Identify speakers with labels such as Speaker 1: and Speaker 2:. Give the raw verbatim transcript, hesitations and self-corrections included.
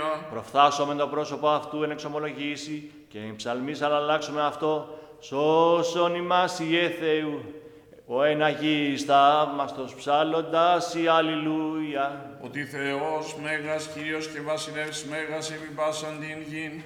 Speaker 1: Προφθάσομεν το πρόσωπο αυτού εν εξομολογήσει και εν ψαλμής αλλάξουμε αυτό. Σώσον ημάς Ιε Θεού. Ο εν Αγίης θαύμαστος ψάλλοντας η Αλληλούια.
Speaker 2: Ότι Θεός Μέγας, Κύριος και Βασιλεύς Μέγας επί πάσαν την γην,